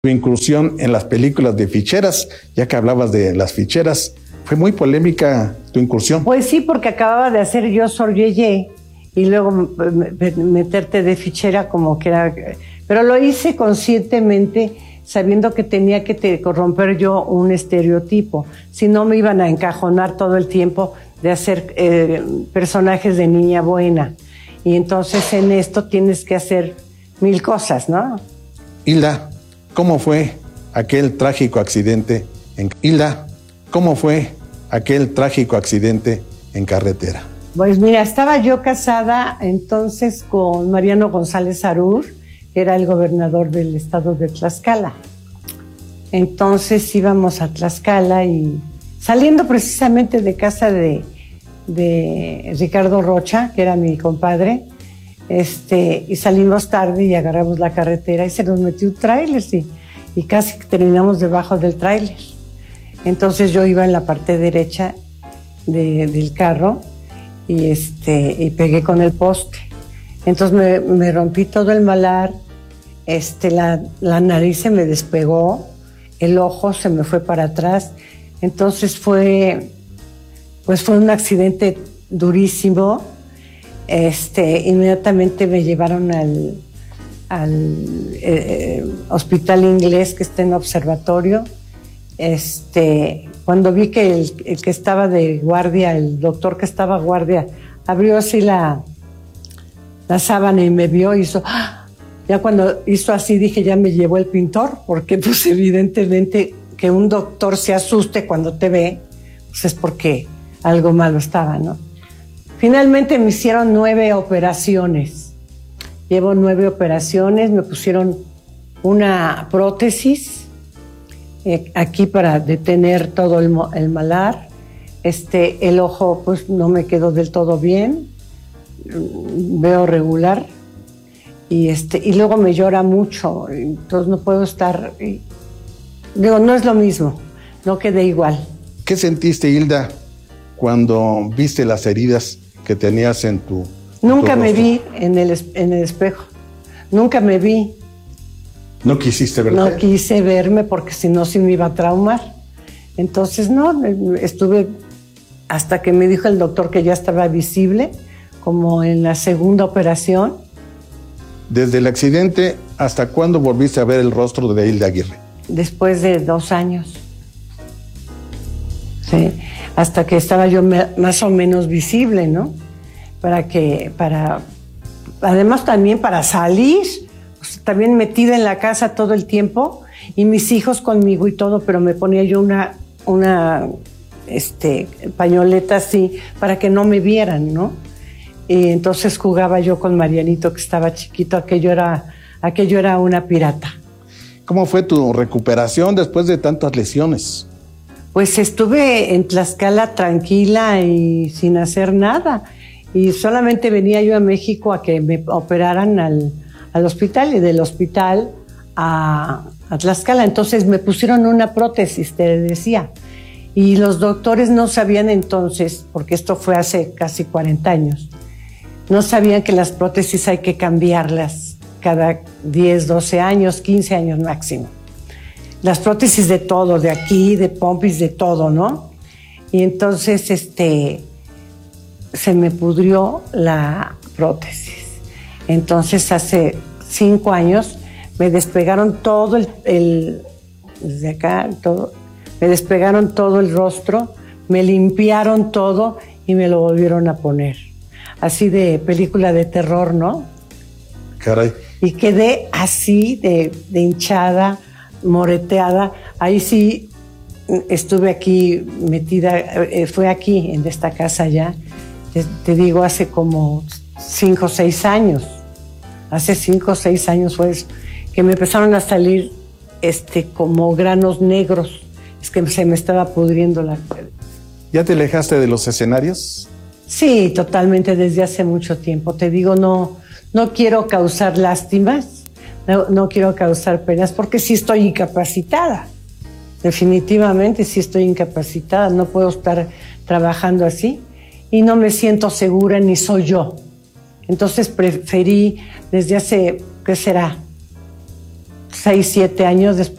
Tu incursión en las películas de ficheras, ya que hablabas de las ficheras, fue muy polémica tu incursión. Pues sí, porque acababa de hacer yo Sor Yeye y luego meterte de fichera como que era... Pero lo hice conscientemente, sabiendo que tenía que corromper yo un estereotipo. Si no, me iban a encajonar todo el tiempo de hacer personajes de niña buena. Y entonces en esto tienes que hacer 1000 cosas, ¿no? Hilda, ¿cómo fue aquel trágico accidente en carretera? Pues mira, estaba yo casada entonces con Mariano González Arur, que era el gobernador del estado de Tlaxcala. Entonces íbamos a Tlaxcala y saliendo precisamente de casa de Ricardo Rocha, que era mi compadre, y salimos tarde y agarramos la carretera y se nos metió un tráiler, sí, y casi terminamos debajo del tráiler. Entonces yo iba en la parte derecha del carro y pegué con el poste. Entonces me rompí todo el malar, la nariz se me despegó, el ojo se me fue para atrás. Entonces fue un accidente durísimo. Inmediatamente me llevaron al hospital inglés que está en observatorio. Cuando vi que el que estaba de guardia, el doctor que estaba guardia, abrió así la sábana y me vio y hizo... Ya cuando hizo así dije, ya me llevó el pintor, porque pues evidentemente que un doctor se asuste cuando te ve, pues es porque algo malo estaba, ¿no? Finalmente me hicieron 9 operaciones. Llevo 9 operaciones, me pusieron una prótesis aquí para detener todo el malar. El ojo pues no me quedó del todo bien, veo regular y luego me llora mucho, entonces no puedo estar, digo, no es lo mismo, no quedé igual. ¿Qué sentiste, Hilda, cuando viste las heridas que tenías en tu Nunca me rostro? vi en el espejo, nunca me vi. ¿No quisiste verte? No quise verme porque si no, sí me iba a traumar. Entonces, no, estuve hasta que me dijo el doctor que ya estaba visible, como en la segunda operación. Desde el accidente, ¿hasta cuándo volviste a ver el rostro de Hilda Aguirre? Después de 2 años. Sí, hasta que estaba yo más o menos visible, ¿no? Además también para salir, pues, también metida en la casa todo el tiempo y mis hijos conmigo y todo, pero me ponía yo una pañoleta así para que no me vieran, ¿no? Y entonces jugaba yo con Marianito, que estaba chiquito, aquello era una pirata. ¿Cómo fue tu recuperación después de tantas lesiones? Pues estuve en Tlaxcala tranquila y sin hacer nada. Y solamente venía yo a México a que me operaran al hospital y del hospital a Tlaxcala. Entonces me pusieron una prótesis, te decía. Y los doctores no sabían entonces, porque esto fue hace casi 40 años, no sabían que las prótesis hay que cambiarlas cada 10, 12 años, 15 años máximo. Las prótesis de todo, de aquí, de pompis, de todo, ¿no? Y entonces se me pudrió la prótesis. Entonces hace 5 años me despegaron todo desde acá, todo, me despegaron todo el rostro, me limpiaron todo y me lo volvieron a poner. Así de película de terror, ¿no? Caray. Y quedé así de hinchada, moreteada. Ahí sí estuve aquí metida, fue aquí en esta casa ya, te digo, hace como 5 o 6 años. Hace 5 o 6 años fue eso, que me empezaron a salir como granos negros. Es que se me estaba pudriendo la... ¿Ya te alejaste de los escenarios? Sí, totalmente, desde hace mucho tiempo. Te digo, no quiero causar lástimas, no quiero causar penas, porque sí estoy incapacitada. Definitivamente sí estoy incapacitada, no puedo estar trabajando así y no me siento segura ni soy yo. Entonces preferí desde hace, ¿qué será? 6, 7 años después